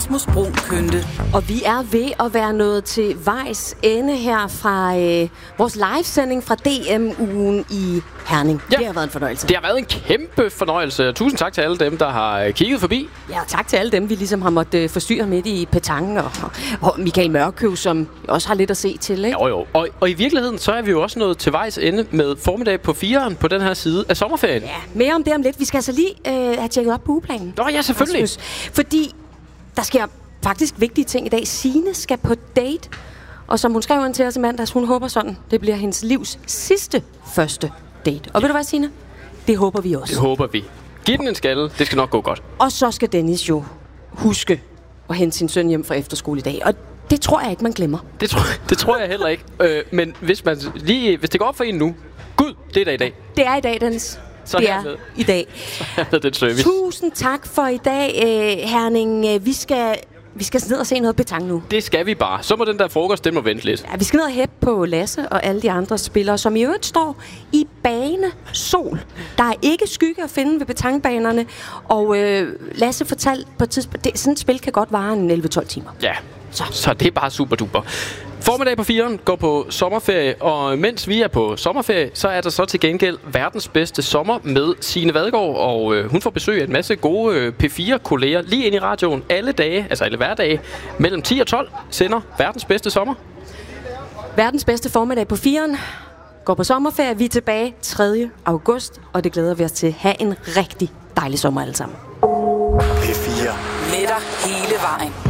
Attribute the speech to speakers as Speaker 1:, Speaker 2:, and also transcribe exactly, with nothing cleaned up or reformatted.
Speaker 1: Rasmus Brun Kønte.
Speaker 2: Og vi er ved at være nået til vejs ende her fra øh, vores livesending fra D M-ugen i Herning. Ja. Det har været en fornøjelse.
Speaker 3: Det har været en kæmpe fornøjelse. Tusind tak til alle dem, der har kigget forbi.
Speaker 2: Ja, og tak til alle dem, vi ligesom har måttet øh, forstyrre midt i petangen. Og, og Michael Mørkøv, som også har lidt at se til, ikke?
Speaker 3: Jo, jo. Og, og i virkeligheden, så er vi jo også nået til vejs ende med formiddag på fireren på den her side af sommerferien.
Speaker 2: Ja, mere om det om lidt. Vi skal altså lige øh, have tjekket op på ugeplanen.
Speaker 3: Nå ja, selvfølgelig.
Speaker 2: Rasmus. Fordi der sker faktisk vigtige ting i dag. Signe skal på date, og som hun skrev ind til os i mandags, hun håber sådan, det bliver hendes livs sidste første date. Og ja. Ved du hvad, Signe? Det håber vi også.
Speaker 3: Det håber vi. Giv den en skalle, det skal nok gå godt.
Speaker 2: Og så skal Dennis jo huske at hente sin søn hjem fra efterskole i dag. Og det tror jeg ikke, man glemmer.
Speaker 3: Det tror, det tror jeg heller ikke. øh, men hvis, man lige, hvis det går op for en nu, gud, det er da i dag.
Speaker 2: Det er i dag, Dennis.
Speaker 3: Så
Speaker 2: det er i dag.
Speaker 3: Så den service.
Speaker 2: Tusind tak for i dag, øh, Herning. Vi skal, vi skal ned og se noget petang nu.
Speaker 3: Det skal vi bare. Så må den der frokost, den må vente lidt.
Speaker 2: Ja, vi skal ned og hæppe på Lasse og alle de andre spillere, som i øvrigt står i bane sol. Der er ikke skygge at finde ved petangbanerne. Og øh, Lasse fortalte på et tidspunkt, det, sådan et spil kan godt vare en elleve tolv timer.
Speaker 3: Ja, så, så det er bare super duper. Formiddag på fireren går på sommerferie, og mens vi er på sommerferie, så er der så til gengæld verdens bedste sommer med Signe Vadgaard, og øh, hun får besøg af en masse gode øh, P fire-kolleger lige ind i radioen alle dage, altså alle hverdage, mellem ti og tolv sender verdens bedste sommer.
Speaker 2: Verdens bedste formiddag på fireren går på sommerferie. Vi er tilbage tredje august, og det glæder vi os til. Ha' en rigtig dejlig sommer alle sammen.
Speaker 1: P fire. Med dig hele vejen.